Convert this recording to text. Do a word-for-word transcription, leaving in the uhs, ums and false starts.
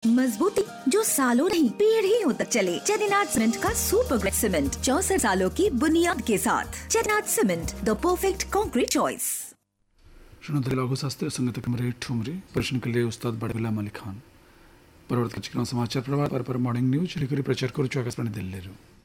मजबूती जो सालों नहीं पीढ़ियों तक चले। चेटिनाड सीमेंट का सुपर ग्रेड सीमेंट चौसठ सालों की बुनियाद के साथ। Chettinad cement, the perfect concrete choice. शुनोदे लघु शास्त्रीय संगीत कमरे ठुमरी प्रश्न के लिए उस्ताद बड़े गुलाम अली खान। परवर्ती समाचार प्रभात पर मॉर्निंग न्यूज रिकरी प्रचार करू आकाशवाणी दिल्ली।